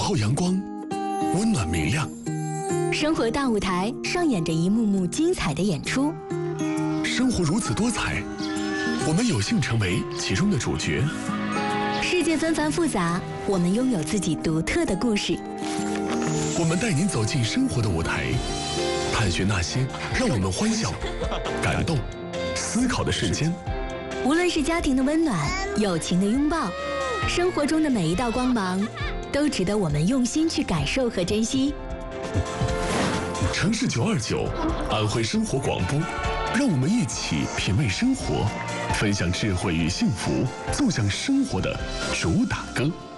后阳光，温暖明亮。 生活大舞台上演着一幕幕精彩的演出。 生活如此多彩，我们有幸成为其中的主角。 世界纷繁复杂，我们拥有自己独特的故事。 我们带您走进生活的舞台，探寻那些让我们欢笑、感动、思考的瞬间。 无论是家庭的温暖、友情的拥抱，生活中的每一道光芒，都值得我们用心去感受和珍惜。 城市929，安徽生活广播，让我们一起品味生活，分享智慧与幸福，奏响生活的主打歌。